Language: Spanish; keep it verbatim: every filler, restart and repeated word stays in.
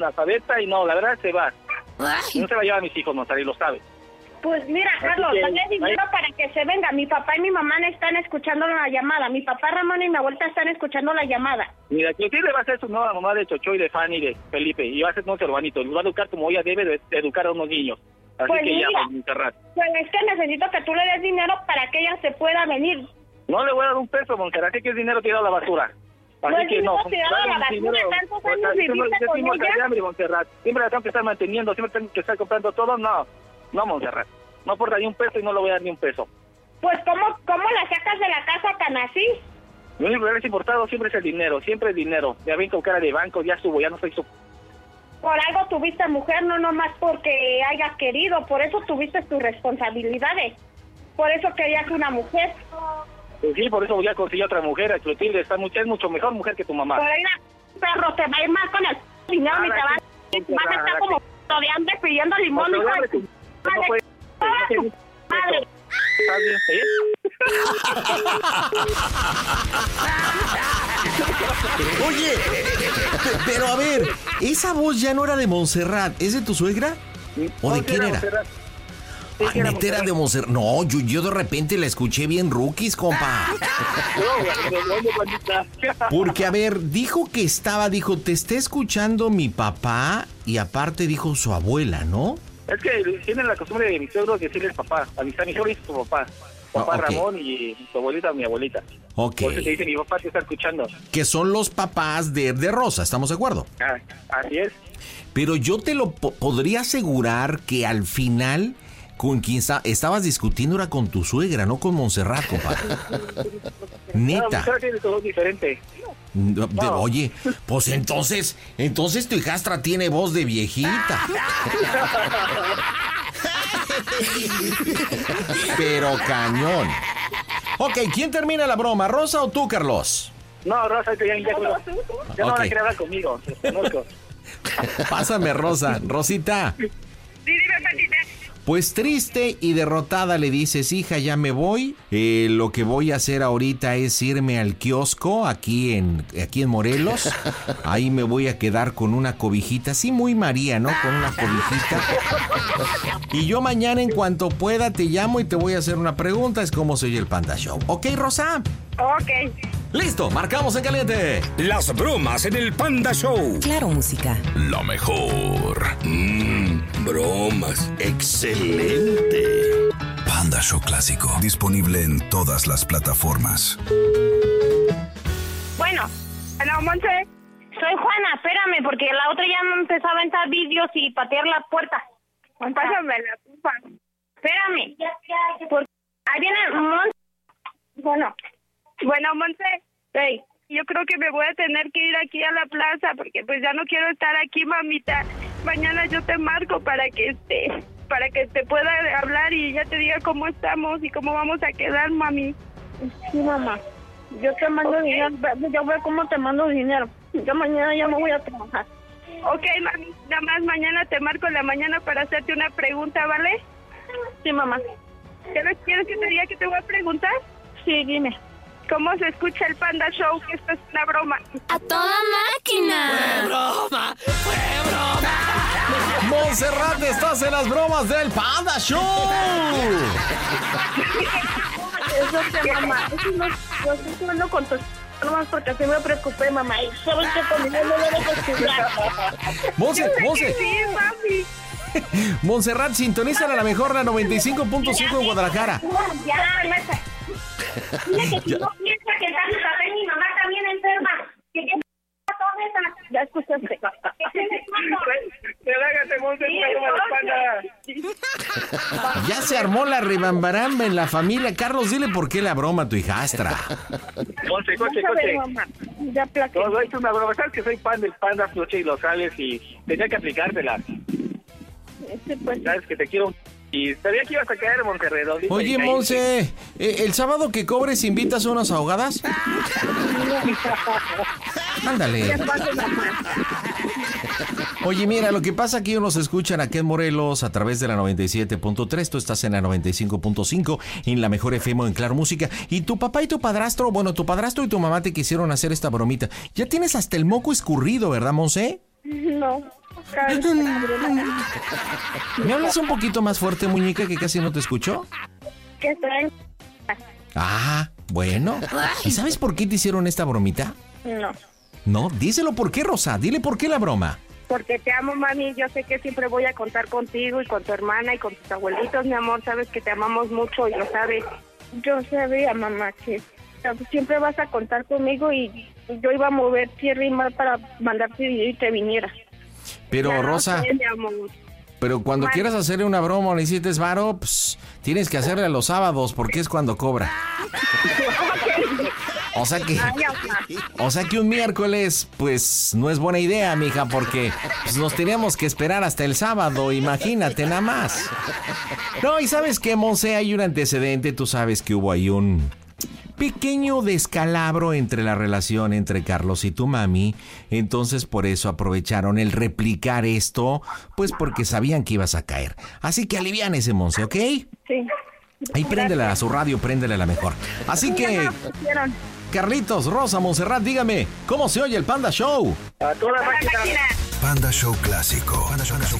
la alfabeta y no, la verdad se va. No se va a llevar a mis hijos, Monserrat, y lo sabe. Pues mira, Carlos, que, dale dinero ahí para que se venga. Mi papá y mi mamá están escuchando la llamada. Mi papá Ramón y mi abuelita están escuchando la llamada. Mira, Clotilde va a ser su nueva mamá de Chocho y de Fanny y de Felipe. Y va a ser nuestro hermanito. Los va a educar como ella debe de educar a unos niños. Así pues que mira, ya, pues, Monserrat. Pues es que necesito que tú le des dinero para que ella se pueda venir. No le voy a dar un peso, Monserrat. Así que es dinero tirado a la basura. Así pues que no. Tirado a la basura, dinero, tantos años pues, viviste con ella. Hambre, Monserrat. Siempre la tengo que estar manteniendo, siempre tengo que estar comprando todo. No, no, Monserrat. No aporta ni un peso y no le voy a dar ni un peso. Pues, ¿cómo, cómo la sacas de la casa tan así? Lo único que es importado siempre es el dinero, siempre es dinero. Ya ven con cara de banco, ya subo, ya no soy su... Por algo tuviste mujer, no nomás porque hayas querido, por eso tuviste tus responsabilidades. Por eso querías una mujer. Pues sí, por eso voy a conseguir otra mujer, a Clotilde, está mucho, es mucho mejor mujer que tu mamá. Por ahí, perro, te va a ir mal con el dinero y te va a estar como de hambre pidiendo limón. Madre. Madre. Oye, pero a ver, esa voz ya no era de Monserrat, ¿es de tu suegra? ¿O de quién era? Ay, neta era de Monserrat. No, yo, yo de repente la escuché bien rookies, compa. Porque, a ver, dijo que estaba, dijo, te está escuchando mi papá y aparte dijo su abuela, ¿no? Es que tienen la costumbre de mis suegros decirles papá. A mis amigos y su papá. Papá oh, okay. Ramón y su abuelita, mi abuelita. Ok. Por eso te dice, mi papá te está escuchando. Que son los papás de, de Rosa, ¿estamos de acuerdo? Ah, así es. Pero yo te lo po- podría asegurar que al final, con quien está, estabas discutiendo era con tu suegra, no con Monserrat, compadre. Neta. No, tiene todo diferente. De, de, no. Oye, pues entonces, entonces tu hijastra tiene voz de viejita. Pero cañón. Ok, ¿quién termina la broma, Rosa o tú, Carlos? No, Rosa, ya, ya, ya, ya no van a querer hablar conmigo. Pásame, Rosa. Rosita. Sí, dime, Patita. Pues triste y derrotada le dices, hija, ya me voy. Eh, lo que voy a hacer ahorita es irme al kiosco aquí en, aquí en Morelos. Ahí me voy a quedar con una cobijita, sí, muy María, ¿no? Con una cobijita. Y yo mañana en cuanto pueda te llamo y te voy a hacer una pregunta. Es cómo se oye el Panda Show. ¿Ok, Rosa? Ok. Listo, marcamos en caliente. Las bromas en el Panda Show. Claro, música. La mejor. Mmm, bromas. Excelente. Panda Show Clásico. Disponible en todas las plataformas. Bueno, hola, Monse. Soy Juana, espérame, porque la otra ya me empezó a aventar vídeos y patear la puerta. Pásame la culpa. Espérame. Porque ahí viene Monse. Bueno. Bueno, Monse, hey, yo creo que me voy a tener que ir aquí a la plaza porque pues ya no quiero estar aquí, mamita. Mañana yo te marco para que este, para que te pueda hablar y ya te diga cómo estamos y cómo vamos a quedar, mami. Sí, mamá. Yo te mando okay. dinero, yo veo cómo te mando dinero. Yo mañana ya me voy a trabajar. Ok, mami, nada más mañana te marco en la mañana para hacerte una pregunta, ¿vale? Sí, mamá. ¿Quieres, ¿Quieres que te diga que te voy a preguntar? Sí, dime. ¿Cómo se escucha el Panda Show? Que esto es una broma. ¡A toda máquina! ¡Fue broma! ¡Fue broma! Monserrat, estás en las bromas del Panda Show. Eso que, mamá, eso no, yo estoy jugando con tus bromas porque así me preocupé, mamá. Y sabes que conmigo no lo debo estudiar. Monse, Monse. Sí, mami. Monserrat, sintonízala a la mejor, la noventa y cinco punto cinco en Guadalajara. Ya, mesa. Dile que si no piensa que está mi papá y mi mamá también enferma. Que qué toda esa. Ya escuchaste. Relágate, Monse, panda. Ya se armó la ribambaramba en la familia. Carlos, dile por qué la broma a tu hijastra. Monse, coche, coche. Ya plaqué. No, no, es una broma. Sabes que soy fan del Panda, Floche y lo sabes y tenía que aplicártela. Este, pues. Sabes que te quiero. Y sabía que ibas a caer, Monterrey. Oye, Monse, ¿eh, ¿el sábado que cobres invitas a unas ahogadas? Ándale. Oye, mira, lo que pasa que ellos nos escuchan aquí en Morelos a través de la noventa y siete punto tres. Tú estás en la noventa y cinco punto cinco, en la mejor F M o en Claro Música. Y tu papá y tu padrastro, bueno, tu padrastro y tu mamá te quisieron hacer esta bromita. Ya tienes hasta el moco escurrido, ¿verdad, Monse? No. ¿Me hablas un poquito más fuerte, muñeca, que casi no te escucho? Que estoy. Ah, bueno. ¿Y sabes por qué te hicieron esta bromita? No. No, díselo por qué, Rosa. Dile por qué la broma. Porque te amo, mami. Yo sé que siempre voy a contar contigo y con tu hermana y con tus abuelitos, mi amor. Sabes que te amamos mucho y lo sabes. Yo sabía, mamá, que siempre vas a contar conmigo y yo iba a mover tierra y mar para mandarte y te viniera. Pero, Ya no Rosa, sé, mi amor. pero cuando Vale. quieras hacerle una broma o necesites varo, pues, tienes que hacerle a los sábados porque es cuando cobra. O sea que, Ay, mamá. o sea que un miércoles, pues, no es buena idea, mija, porque pues, nos teníamos que esperar hasta el sábado, imagínate nada más. No, y ¿sabes qué, Monse? Hay un antecedente, tú sabes que hubo ahí un pequeño descalabro entre la relación entre Carlos y tu mami, entonces por eso aprovecharon el replicar esto, pues porque sabían que ibas a caer. Así que aliviánese, Monse, ¿ok? Sí. Ahí préndela a su radio, préndela la mejor. Así Ya que, me lo pusieron. Carlitos, Rosa, Montserrat, dígame, ¿cómo se oye el Panda Show? A toda máquina. Máquina. Panda Show Clásico. Panda Show Clásico.